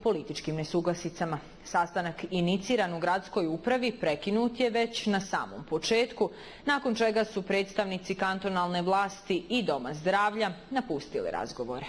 političkim nesuglasicama. Sastanak iniciran u gradskoj upravi prekinut je već na samom početku, nakon čega su predstavnici kantonalne vlasti i Doma zdravlja napustili razgovore.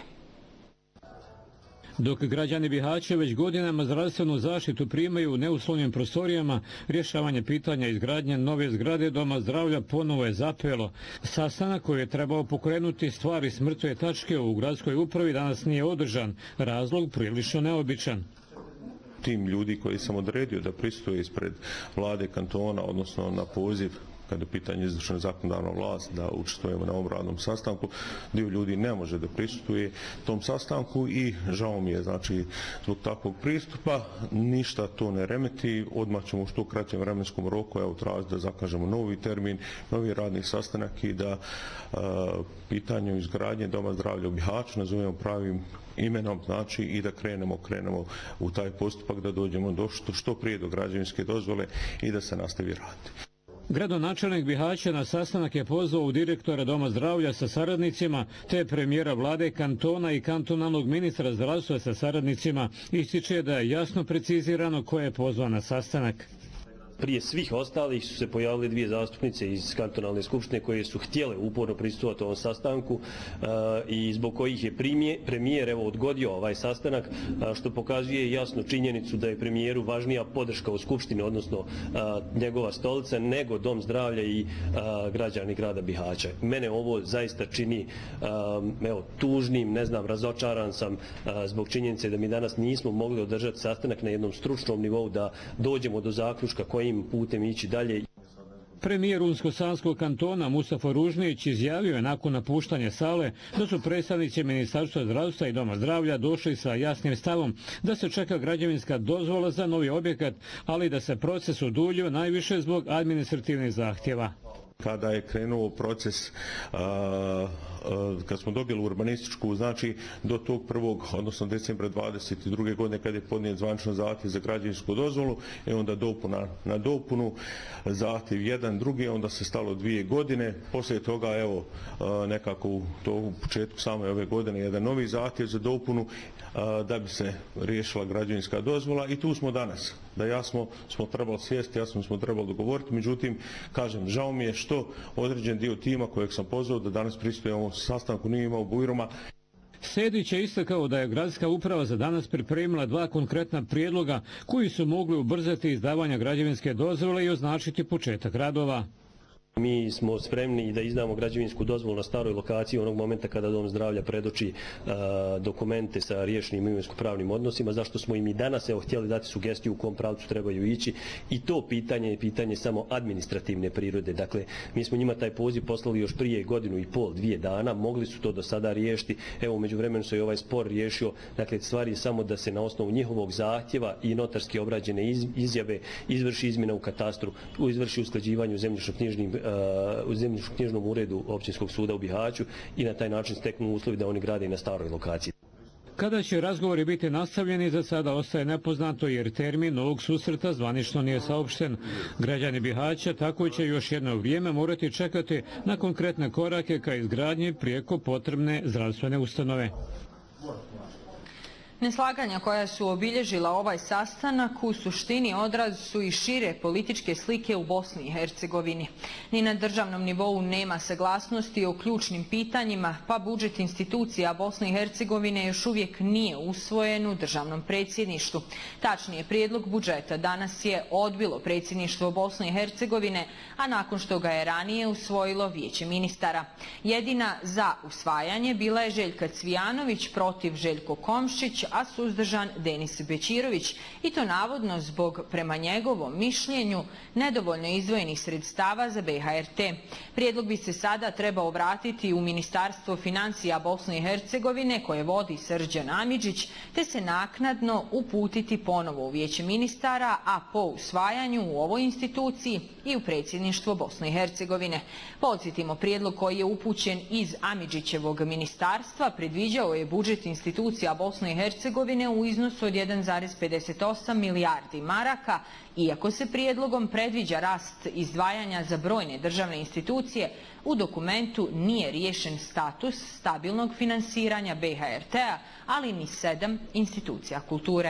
Dok građani Bihaća već godinama zdravstvenu zaštitu primaju u neuslovnim prostorijama, rješavanje pitanja izgradnje nove zgrade Doma zdravlja ponovo je zapelo. Sastanak koji je trebao pokrenuti stvari s mrtve tačke u gradskoj upravi danas nije održan. Razlog prilično neobičan. Tim ljudi koji sam odredio da pristoje ispred vlade kantona, odnosno na poziv kada je pitanje izvršena zakonodavna vlast da učestvujemo na ovom radnom sastanku, dio ljudi ne može da prisustuje tom sastanku i žao mi je, znači, zbog takvog pristupa ništa to ne remeti, odmah ćemo u što kraćem vremenskom roku tražiti da zakažemo novi termin, novi radni sastanak i da pitanje izgradnje Doma zdravlja u Bihaću nazovemo pravim imenom, znači, i da krenemo u taj postupak da dođemo do što prije do građevinske dozvole i da se nastavi raditi. Gradonačelnik Bihaća na sastanak je pozvao direktora Doma zdravlja sa saradnicima, te premijera vlade kantona i kantonalnog ministra zdravstva sa saradnicima. Ističe da je jasno precizirano ko je pozvan na sastanak. Prije svih ostalih su se pojavile dvije zastupnice iz kantonalne skupštine koje su htjele uporno prisustvovati ovom sastanku i zbog kojih je premijer odgodio ovaj sastanak, što pokazuje jasnu činjenicu da je premijeru važnija podrška u skupštini, odnosno njegova stolica, nego Dom zdravlja i građani grada Bihaća. Mene ovo zaista čini tužnim, razočaran sam zbog činjenice da mi danas nismo mogli održati sastanak na jednom stručnom nivou, da dođemo do zaključka kojim putem ići dalje. Premijer Unsko-Sanskog kantona Mustafa Ružnić izjavio je nakon napuštanja sale da su predstavnici Ministarstva zdravstva i Doma zdravlja došli sa jasnim stavom da se čeka građevinska dozvola za novi objekat, ali da se proces oduljio najviše zbog administrativnih zahtjeva. Kada je krenuo proces, kad smo dobili urbanističku, znači do tog 1. odnosno decembra 22. godine kad je podnijet zvanično zahtjev za građevinsku dozvolu, onda dopuna na dopunu, zahtjev jedan, drugi, onda se stalo 2 godine. Poslije toga, nekako u početku same ove godine, jedan novi zahtjev za dopunu da bi se riješila građevinska dozvola i tu smo danas. Da jasno smo trebali sjesti, jasno smo trebali dogovoriti, međutim, kažem, žao mi je što određen dio tima kojeg sam pozvao da danas pristoje ovom sastanku nije imao bujroma. Sedić je istakao da je gradska uprava za danas pripremila 2 konkretna prijedloga koji su mogli ubrzati izdavanje građevinske dozvole i označiti početak radova. Mi smo spremni da izdamo građevinsku dozvolu na staroj lokaciji onog momenta kada Dom zdravlja predoči dokumente sa riješenim imovinsko-pravnim odnosima, zašto smo im i danas htjeli dati sugestiju u kom pravcu trebaju ići, i to pitanje je pitanje samo administrativne prirode. Dakle, mi smo njima taj poziv poslali još prije 1,5, 2 dana, mogli su to do sada riješiti, u međuvremenu se i ovaj spor riješio. Dakle, stvar je samo da se na osnovu njihovog zahtjeva i notarski obrađene izjave izvrši izmjena u katastru, izvrši usklađivanje u zemljišno-knjižnom uredu Općinskog suda u Bihaću i na taj način steknu uslovi da oni grade i na staroj lokaciji. Kada će razgovori biti nastavljeni, za sada ostaje nepoznato jer termin ovog susreta zvanično nije saopšten. Građani Bihaća tako će još jedno vrijeme morati čekati na konkretne korake ka izgradnji prijeko potrebne zdravstvene ustanove. Neslaganja koja su obilježila ovaj sastanak u suštini odraz su i šire političke slike u Bosni i Hercegovini. Ni na državnom nivou nema saglasnosti o ključnim pitanjima, pa budžet institucija Bosne i Hercegovine još uvijek nije usvojen u državnom predsjedništvu. Tačnije, prijedlog budžeta danas je odbilo predsjedništvo Bosne i Hercegovine, a nakon što ga je ranije usvojilo Vijeće ministara. Jedina za usvajanje bila je Željka Cvijanović, protiv Željko Komšić, a suzdržan Denis Bećirović, i to navodno zbog, prema njegovom mišljenju, nedovoljno izdvojenih sredstava za BHRT. Prijedlog bi se sada trebao vratiti u Ministarstvo financija Bosne i Hercegovine koje vodi Srđan Amidžić, te se naknadno uputiti ponovo u Vijeće ministara, a po usvajanju u ovoj instituciji i u predsjedništvo Bosne i Hercegovine. Podsjetimo, prijedlog koji je upućen iz Amidžićevog ministarstva predviđao je budžet institucija Bosne i Hercegovine u iznosu od 1,58 milijardi maraka, iako se prijedlogom predviđa rast izdvajanja za brojne državne institucije, u dokumentu nije riješen status stabilnog finansiranja BHRT-a, ali ni 7 institucija kulture.